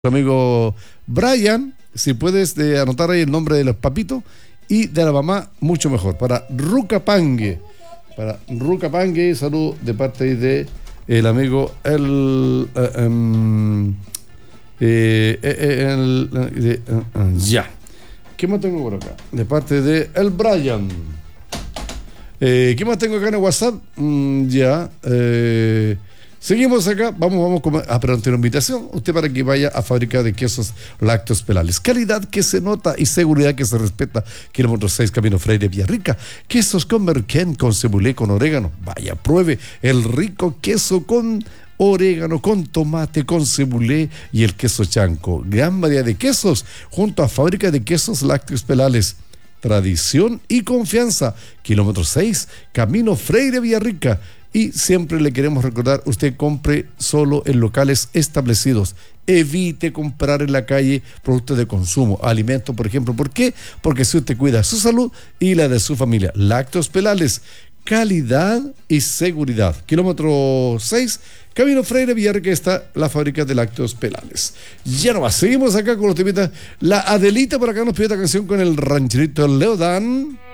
amigo Brian, si puedes anotar ahí el nombre de los papitos y de la mamá, mucho mejor. Para Rucapangue, salud de parte de el amigo ya. ¿Qué más tengo por acá? De parte de el Brian. ¿Qué más tengo acá en el WhatsApp? Seguimos acá, vamos con... pero ante una invitación, usted para que vaya a Fábrica de Quesos Lácteos Pelales. Calidad que se nota y seguridad que se respeta. Kilómetro 6, Camino Freire, Villarrica. Quesos con merquén, con cebulé, con orégano. Vaya, pruebe el rico queso con orégano, con tomate, con cebulé y el queso chanco. Gran variedad de quesos junto a Fábrica de Quesos Lácteos Pelales. Tradición y confianza. Kilómetro 6, Camino Freire, Villarrica. Y siempre le queremos recordar, usted compre solo en locales establecidos. Evite comprar en la calle productos de consumo, alimentos, por ejemplo. ¿Por qué? Porque si usted cuida su salud y la de su familia. Lácteos Pelales, calidad y seguridad. Kilómetro 6, Camino Freire, Villarrica, está la fábrica de Lácteos Pelales. Ya nomás, seguimos acá con los temitas. La Adelita por acá nos pide esta canción con el rancherito Leodán.